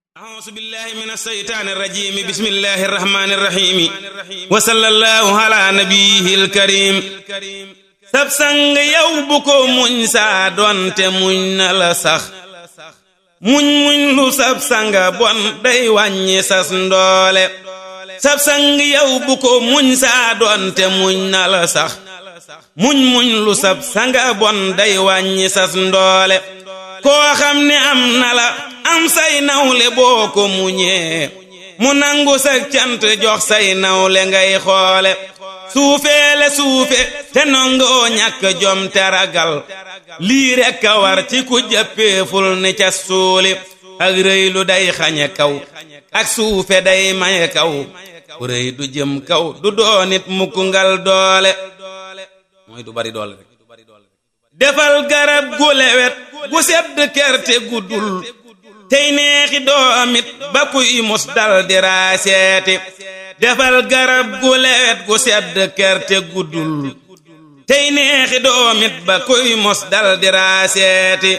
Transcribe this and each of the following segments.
أعوذ بالله من الشيطان الرجيم بسم الله الرحمن الرحيم وصلى الله على نبيه الكريم sab sang yow bu ko muñ saa doonte muñ na la sax muñ lu sab sanga bon day wàññi sas ndoole sab sang yow bu ko muñ saa doonte muñ na la sax muñ lu sab sanga bon day wàññi sas ndoole koo xam ne am na la am say nawle boo ko muñee mu nangu sa cant jox say nawle ngay xoole suufeele suufe te nangoo ñàkk jom te ragal lii rekk a war ci ku jàppeeful ne ca suuli ak rëy lu day xañe kaw ak suufe day maye kaw ku rëy du jëm kaw du doonit mukk ngal doole mooy du bari doole rek defal garab gu lewet gu sedd kerte guddul tey neexi doomit ba kuy mus dal di raaseeti defal garab gu lewet gu sedd kerte guddul tey neexi doomit ba kuy mus dal di raaseeti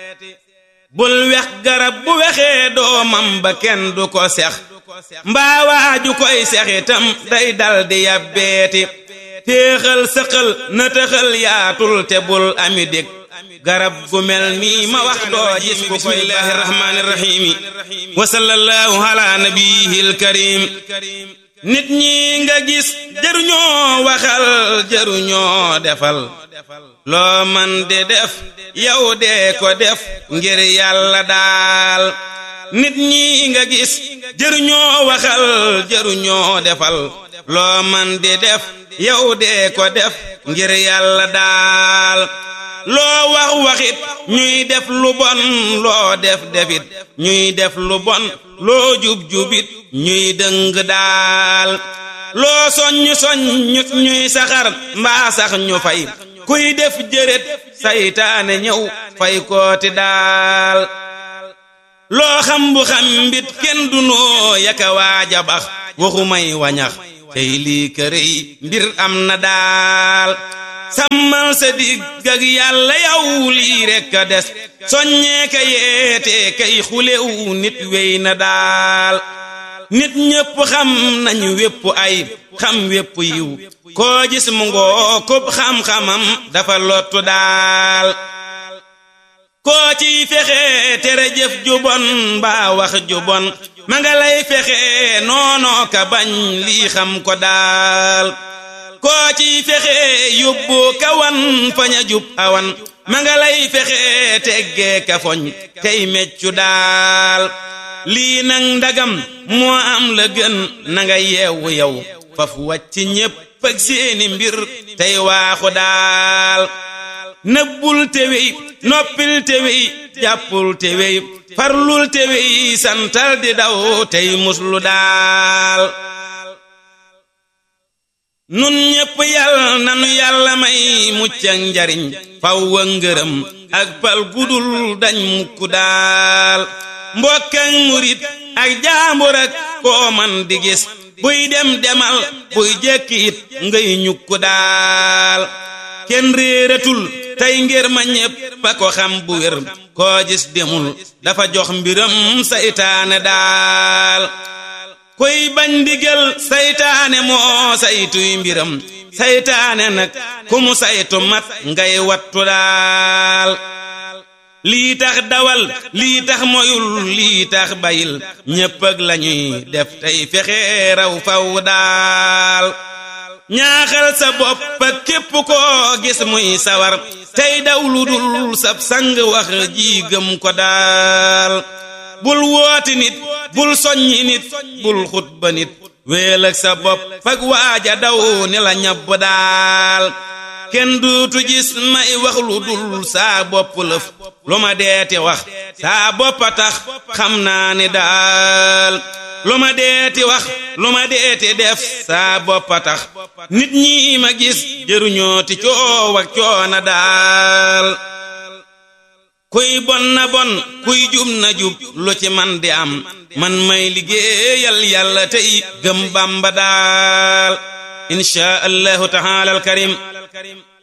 bul wex garab bu wexee doomam ba kenn du ko sex mbaa waaju koy sexitam day dal di yabbeeti téexal sëqal na tëxal yaatul te bul ami dég garab gu mel nii ma wax doo gis ku koy bismillahi rahmaani rahiim wa sallallahu ala nabiyil karim nit ñi nga gis jëruñoo waxal jëruñoo defal loo man de def yow dee ko def ngir yàlla daal nit ñi nga gis jëruñoo waxal jëruñoo defal loo man de def yow dee ko def ngir yàlla daal loo wax waxit ñuy def lu bon loo def defit ñuy def lu bon loo jub jubit ñuy dëng daal loo soññut ñuy saxar mbaa sax ñu fay kuy def jërét saytaane ñëw fay kooti daal loo xam bu xam mbit kenn du noo yaka waaja bax waxu may wañax tey lii kërëy mbir am na daal sàmmal sa digg ak yàlla yow lii rekk a des soññee ka yeete kay xulew nit wey na daal nit ñépp xam nañu wépp ay xam wépp yiw koo gis mu ngoo kub xam-xamam dafa lottu daal koo ciy fexe tere jëf ju bon mbaa wax ju bon ma nga lay fexe noonoo ka bañ lii xam ko daal koo ciy fexe yóbbu kawan faña jub awan ma nga lay fexe teggee ka foñ tey meccu daal lii nag ndagam moo am la gën na nga yeewu yow faf wàcc ñépp ak seeni mbir tey waaxu daal nëbbul te wey noppil te wey jàppul te wey farlul te wey santal di daw tey muslu daal nun ñépp yàlla nanu yàlla may mucc ak njariñ faw wa ngërëm ak pal gudul dañ mukk daal mbokk ak murit ak jaambur ak koo man di gis buy dem demal buy jekkiit ngay ñukk daal kenn réeratul tey ngir ma ñépp a ko xam bu wér koo gis demul dafa jox mbiram saytaane daal kuy bañ ndigal saytaane moo saytuy mbiram saytaane nag ku mu saytu mat ngay wattu daal lii tax dawal lii tax moyul lii tax bayil ñépp ak lañuy def tey fexe raw faw daal ñaaxal sa bopp ak képp koo gis muy sawar tey daw lu dul sab sang wax ji gëm ko daal bul wooti nit bul soññi nit bul xutba nit wéel ak sa bopp ak waaja daw ni la ñabb daal kenn duutu gis may wax lu dul saa bopp lëf lu ma deeti wax saa boppa tax xam naa ni daal lu ma deeti wax lu ma deeti def saa boppa tax nit ñi ma gis jëruñooti coow ak coona daal kuy bon na bon kuy jub na jub lu ci man di am man may liggéeyal yàlla tey gëm Bamba daal insha allahu taala al karim